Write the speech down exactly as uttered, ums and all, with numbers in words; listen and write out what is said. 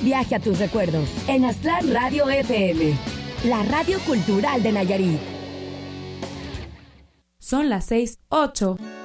viaje a tus recuerdos en Aztlán Radio F M, la radio cultural de Nayarit. Son las seis, ocho.